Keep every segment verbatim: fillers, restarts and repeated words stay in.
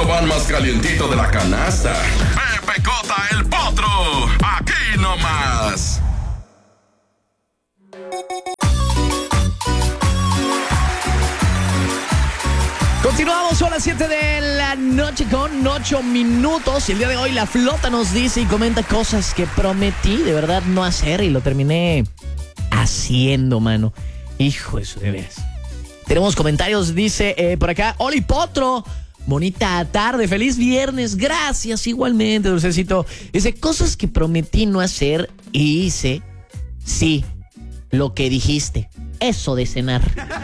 van más calientito de la canasta. Pepe Cota, el potro. Aquí nomás. Continuamos, son las siete de la noche con ocho minutos. Y el día de hoy la flota nos dice y comenta cosas que prometí de verdad no hacer y lo terminé haciendo, mano. Hijo de su de veras. Tenemos comentarios, dice eh, por acá, Oli Potro, bonita tarde, feliz viernes, gracias igualmente, dulcecito. Dice, cosas que prometí no hacer y hice, sí, lo que dijiste, eso de cenar.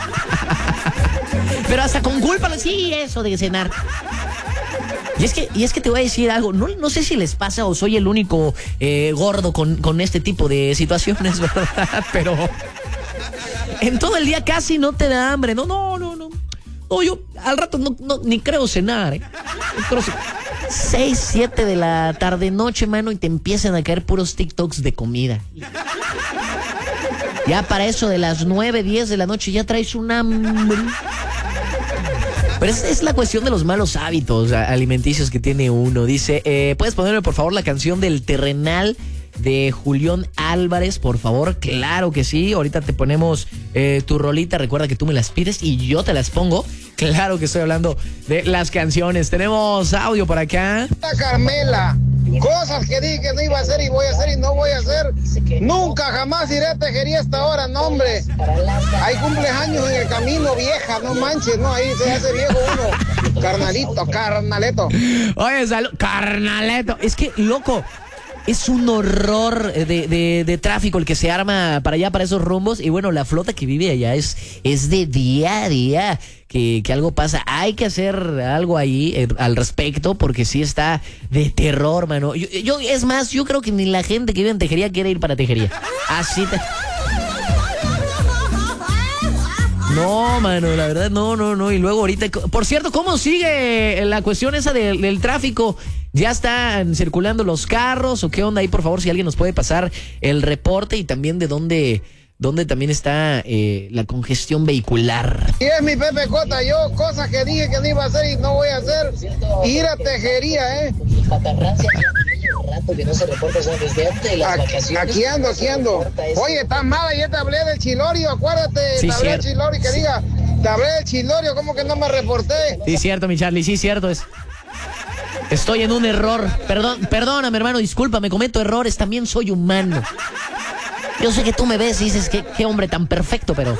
Pero hasta con culpa, sí, eso de cenar. Y es que, y es que te voy a decir algo, no, no sé si les pasa o soy el único eh, gordo con, con este tipo de situaciones, ¿verdad? Pero en todo el día casi no te da hambre, no, no, no, no. No, yo al rato no, no ni creo cenar, ¿eh? Creo seis, siete de la tarde noche, mano, y te empiezan a caer puros TikToks de comida. Ya para eso de las nueve, diez de la noche ya traes un hambre. Pero es, es la cuestión de los malos hábitos alimenticios que tiene uno. Dice, eh, ¿puedes ponerme por favor la canción del Terrenal de Julián Álvarez, por favor? Claro que sí, ahorita te ponemos eh, tu rolita, recuerda que tú me las pides y yo te las pongo. Claro que estoy hablando de las canciones. Tenemos audio por acá. Carmela, cosas que dije que no iba a hacer y voy a hacer y no voy a hacer. Nunca jamás iré a tejería hasta ahora, no, hombre. Hay cumpleaños en el camino, vieja, no manches, no, ahí se hace viejo uno. Carnalito, carnaleto. Oye, salud, carnaleto. Es que, loco, es un horror de, de, de tráfico el que se arma para allá, para esos rumbos. Y bueno, la flota que vive allá es, es de día a día que, que algo pasa. Hay que hacer algo ahí eh, al respecto, porque sí está de terror, mano. Yo, yo, es más, yo creo que ni la gente que vive en Tejería quiere ir para Tejería. Así te... No, mano, la verdad, no, no, no. Y luego ahorita... Por cierto, ¿cómo sigue la cuestión esa del, del tráfico? ¿Ya están circulando los carros o qué onda ahí? Por favor, si alguien nos puede pasar el reporte y también de dónde, dónde también está eh, la congestión vehicular. Y es mi Pepe Cota, yo cosas que dije que no iba a hacer y no voy a hacer. Ir a tejería, ¿eh? Que no se reporta desde antes de las vacaciones. Aquí ando, aquí ando. Oye, estás mala, ya te hablé del chilorio, acuérdate. Sí, te hablé del cierto. chilorio, que diga, te hablé del chilorio, ¿cómo que no me reporté? Sí, cierto, mi Charlie, sí, cierto. Es... Estoy en un error. Perdón, perdóname, hermano, discúlpame, cometo errores, también soy humano. Yo sé que tú me ves y dices que qué hombre tan perfecto, pero...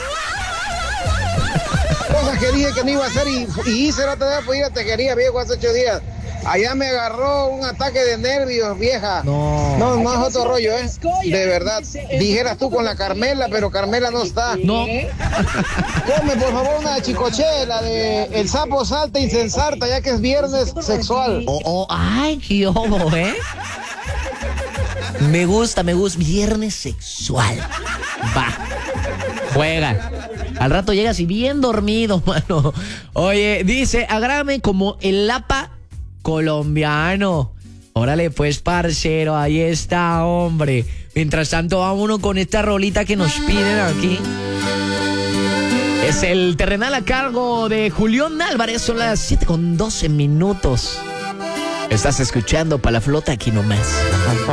Cosas que dije que no iba a hacer y, y hice la otra vez, pues ir a tejería, viejo, hace ocho días. Allá me agarró un ataque de nervios, vieja. No. No, no es otro rollo, ¿eh? De verdad. Dijeras tú con la Carmela, pero Carmela no está. No. Come, por favor, una chicochela de El Sapo Salta Insensarta, ya que es viernes sexual. Oh, oh, ay, qué ojo, ¿eh? Me gusta, me gusta. Viernes sexual. Va. Juega. Al rato llegas y bien dormido, mano. Oye, dice, agrame como el Lapa colombiano. Órale, pues, parcero, ahí está, hombre. Mientras tanto, vámonos con esta rolita que nos piden aquí. Es el Terrenal a cargo de Julián Álvarez. Son las siete con doce minutos. Estás escuchando Pa' la Flota aquí nomás.